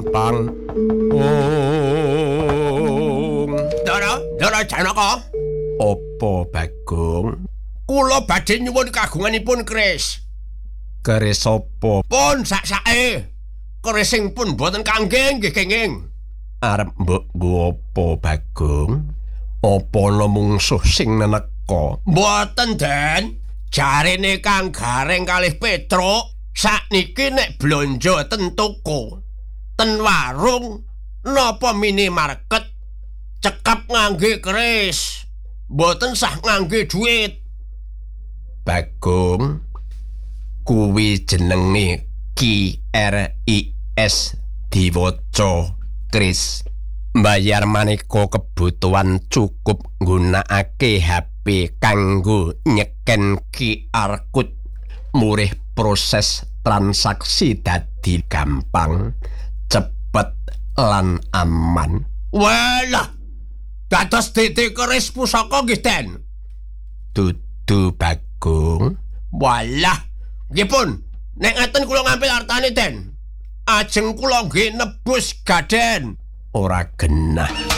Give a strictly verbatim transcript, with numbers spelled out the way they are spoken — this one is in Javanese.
gampang. Ong. Ndara, Ndara Janaka. Apa Bagong? Kula badhe nyuwun kagunganipun keris. Keris apa? Pun sak-sake. Keris sing pun boten kangge nggih kenging. Arep mbok nggo apa Bagong? Apa ana mungsuh sing neneka? Mboten, Den. Jarene Kang Gareng kalih Petruk sakniki nek blonjo ten toko, ten warung napa minimarket cekap ngangge keris. Mboten sah ngangge duit. Bagong, kuwi jenenge K R I S diwaca Kris. Mbayar maneka kebutuhan cukup nggunakake H P kanggo nyeken Q R code. Murih proses transaksi dadi gampang, cepet lan aman. Walah, dados titik keris pusaka nggih, Den. Dudu Bagong. Walah, nggih pun, nek ngaten kula ngambil artane, Den. Ajeng kula nggih nebus gaden. Ora genah.